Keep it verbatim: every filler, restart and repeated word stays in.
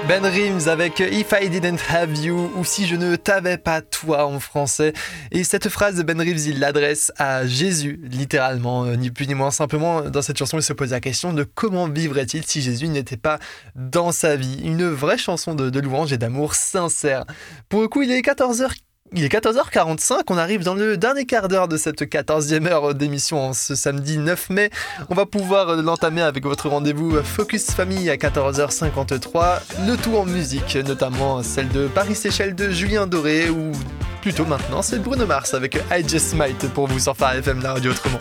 Ben Rims avec If I Didn't Have You ou Si je ne t'avais pas toi en français. Et cette phrase de Ben Rims, il l'adresse à Jésus, littéralement, ni plus ni moins. Simplement, dans cette chanson, il se pose la question de comment vivrait-il si Jésus n'était pas dans sa vie. Une vraie chanson de, de louange et d'amour sincère. Pour le coup, il est quatorze heures. Il est quatorze heures quarante-cinq, on arrive dans le dernier quart d'heure de cette quatorzième heure d'émission ce samedi neuf mai. On va pouvoir l'entamer avec votre rendez-vous Focus Famille à quatorze heures cinquante-trois. Le tout en musique, notamment celle de Paris-Séchelles de Julien Doré ou plutôt maintenant c'est Bruno Mars avec I Just Might pour vous sur Phare F M, la radio autrement.